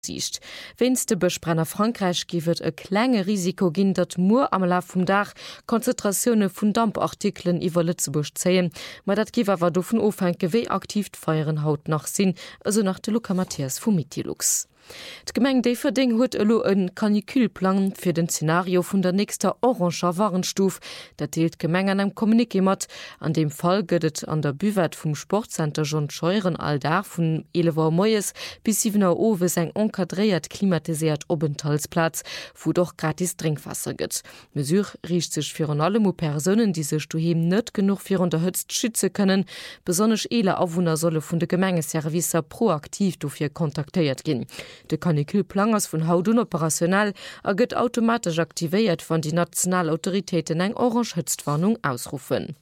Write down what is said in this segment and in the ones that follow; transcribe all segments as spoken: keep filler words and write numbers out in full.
sicht. Wenn's de Besprenner Frankreich giwet e klenge Risiko ginn, dat Mur am Lauf vum Dach Konzentrationune vun Dampartikeln iwwer Lützeburg zeien, ma dat giwer war do vun ofenke wéi aktiv feieren haut nach sinn, also nach de Luca Matthias vum Mitilux. D'Gemeng déi verding huet elo en Kanikülplan fir den Szenario vun der nächster oranger Warenstuf, dat deelt Gemeng an em Kommuniké mat, an dem Fall gëtt an der Büwet vum Sportcenter John Scheuren all da vun elewer Moes bis siebener Owe seg onkadréiert klimatisiert Obenthalsplatz, wo doch gratis Trinkwasser gëtt. Mesur riecht sech fir an allem o Personen, die sech doheem net genug fir unterhëtzt schütze kënnen, besonnech ele Awunner solle vun de Gemengeservicer proaktiv dofir kontaktéiert ginn. De Kanikülplan ass vun haut operationell a gëtt automatisch aktivéiert wann die Nationalautoritäten eng Orange-Hëtztwarnung ausrufen.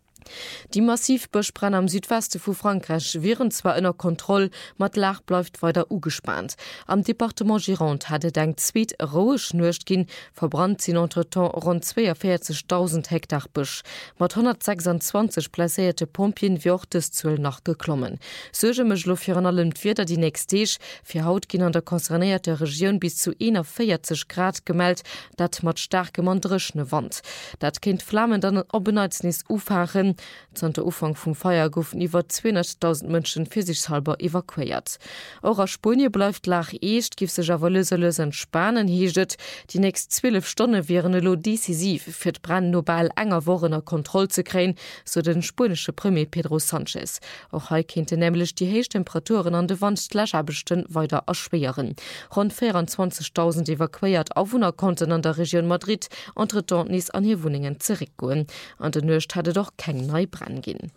Die Massivböschbrenn am Südweste vu Frankreich wären zwar innner Kontrolle, mat Lach bleibt weiter ugespannt. Am Departement Gironde hatte dank Zweet rohe Schnurcht gin, verbrannt sind entretemps rund vierundvierzigtausend Hektar Büsch. Mat hundertsechsundzwanzig plaierte Pompien wie auch des Zöl nachgeklommen. Söge mechlofieren allem wieder die nächste fir Haut gin an der konzernierte Region bis zu vierzig Grad gemeldt, dat mat starke mandrischne Wand. Dat kind Flammen dann obenheitsnis ufahren, Zun der Ufang vum Feier goufen iwwer zweihunderttausend Mënschen firsichalber evakuiert. Auch a Spurnie bleifft lach eescht, gif sech awer löselösen Spanen hieget. Die nächst zwölf Stunde wären lo decisiv fir d' Brand nobel enger worener Kontrolle ze kräen, so den spanische Premier Pedro Sanchez. Auch he kente nämlich die Heichtemperaturen an de Wandlächerbechten weiter erschweren. Rund vierundzwanzigtausend evakuiert Aufwohner konnten an der Region Madrid entretemps nis an hier Wohnungen zurückgoen. An den Nöcht hatte doch kein Neubrand gehen.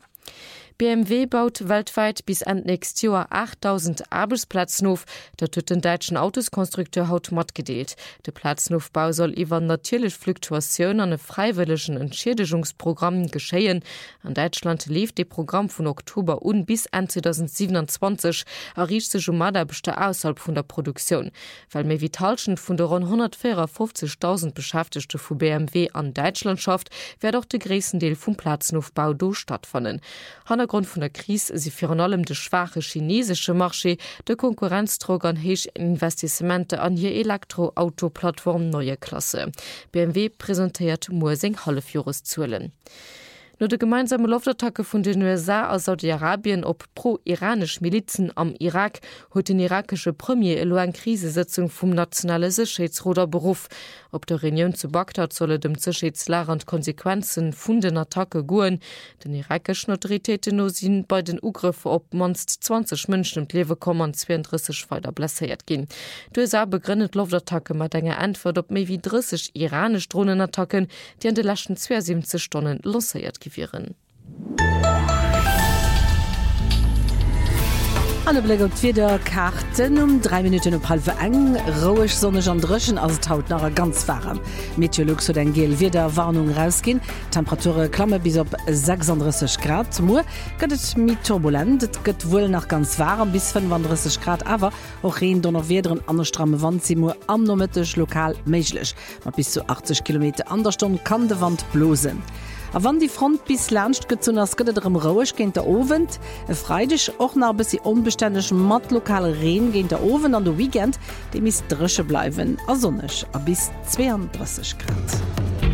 B M W baut weltweit bis an nächstes Jahr achttausend Arbeitsplätze auf, dat huet den deutschen Autoskonstrukteur haut mat gedeelt. Der Platznaufbau soll iwwer natürlich Fluktuationen an e freiwilligen Entschädigungsprogramm geschehen. An Deutschland lief das Programm von Oktober un bis Ende zweitausendsiebenundzwanzig, erreicht sich Umadabechte außerhalb von der Produktion. Weil mehr Vitalschen von der rund hundertvierundfünfzigtausend Beschäftigte von B M W an Deutschland schafft, wird auch der größte Teil vom Platznaufbau do stattfinden. Grund von der Krise sie für allem de schwache chinesische Marché, de Konkurrenzdruck an heich Investimente an hier Elektroautoplattform neue Klasse. B M W präsentiert Mursing Hallefjores zuelen. Nur de gemeinsame Luftattacke von den U S A aus Saudi-Arabien op pro-iranisch Milizen am Irak huet den irakische Premier elo en Krisesitzung vum nationale Sicherheitsroderberuf. Op der Reunion zu Bagdad solle dem Sicherheitslage und Konsequenzen vun den Attacke goen. Den irakischen Autoritäten no sind bei den Ugriffen op monst zwanzig Menschen im Lewe kommen zweiunddreißig weiter blessiert gin. Die U S A begründet Luftattacke mat enger Antwort op méi wie dreißig iranisch Drohnenattacken, die an de laschen zweiundsiebzig Stunden lanciert gewesen. Alle Blick op wieder Karten um drei Minuten op halb eng, rouech sonne an Drschen as haut nach ganz warm. Meteorolog so den Gel wieder Warnung rausgin, Temperature klamme bis op sechsunddreißig Grad. Mo gëtt mit turbulent, et gëtt wohl nach ganz warm bis fünfunddreißig Grad, aber auch reen donner wederen an der stramme Wand si mo am nomettech lokal meiglech. Ma bis zu achtzig Kilometer an der Stunde kann de Wand blosen. A wann die Front bis lerncht gezun ass gëtterem Rouech géint der Ovent, e freidech och nach bis sie unbestänech mat lokale Reen géint der Owen an de Weekend, de mis dresche bleiwen a sonnech a bis zweiunddreißig Grad.